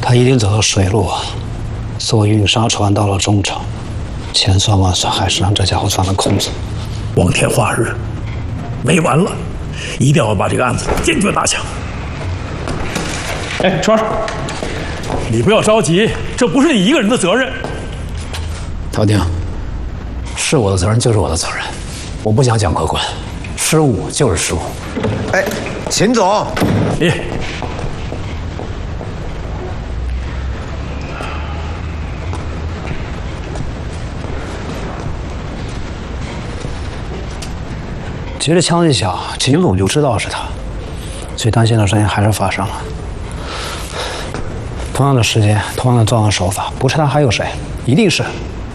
他一定走到水路啊，坐运沙船到了中城，千算万算还是让这家伙钻了空子。 光天化日，没完了，一定要把这个案子坚决拿下。哎，川儿，你不要着急，这不是你一个人的责任。 陶丁，是我的责任就是我的责任，我不想讲客观，失误就是失误。 哎，秦总， 其实枪一响，秦总就知道是他。最担心的事情还是发生了。同样的时间，同样的作案手法，不是他还有谁？一定是。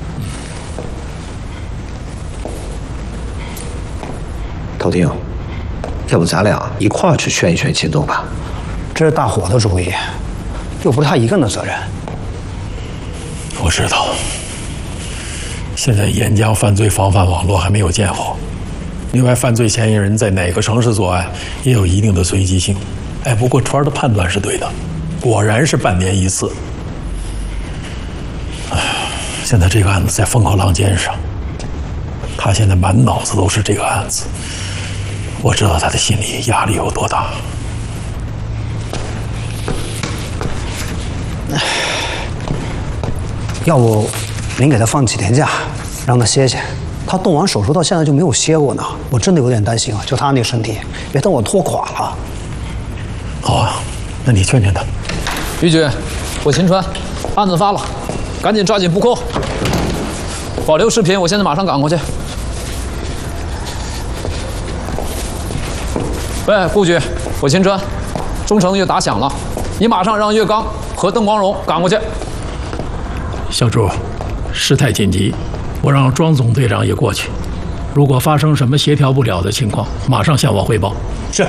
陶丁，要不咱俩一块儿去劝一劝秦总吧？ 这是大伙的主意，又不是他一个人的责任。 我知道，现在沿江犯罪防范网络还没有建好。另外，犯罪嫌疑人在哪个城市作案也有一定的随机性。哎，不过川儿的判断是对的，果然是半年一次。哎，现在这个案子在风口浪尖上，他现在满脑子都是这个案子，我知道他的心理压力有多大。 要不您给他放几天假，让他歇歇。他动完手术到现在就没有歇过呢，我真的有点担心啊！就他那身体，别等我拖垮了。 好啊，那你劝劝他。 于局，我秦川，案子发了，赶紧抓紧布控。保留视频，我现在马上赶过去。喂，顾局，我秦川，中城又打响了，你马上让岳刚和邓光荣赶过去。 小朱，事态紧急，我让庄总队长也过去。如果发生什么协调不了的情况，马上向我汇报。是。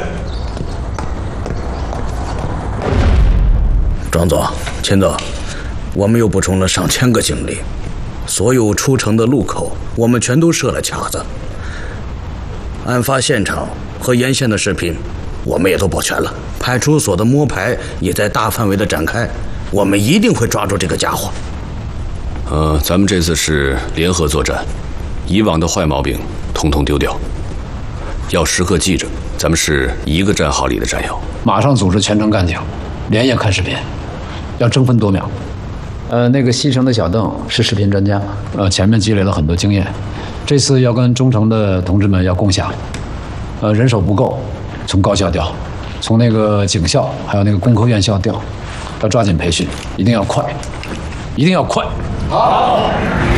庄总、秦总，我们又补充了上千个警力，所有出城的路口我们全都设了卡子。案发现场和沿线的视频我们也都保全了，派出所的摸排也在大范围的展开，我们一定会抓住这个家伙。 咱们这次是联合作战，以往的坏毛病统统丢掉。要时刻记着，咱们是一个战壕里的战友。 马上组织全城干警，连夜看视频，要争分夺秒。那个西城的小邓是视频专家，前面积累了很多经验，这次要跟中城的同志们要共享。人手不够，从高校调，从那个警校还有那个工科院校调，要抓紧培训，一定要快，一定要快。好。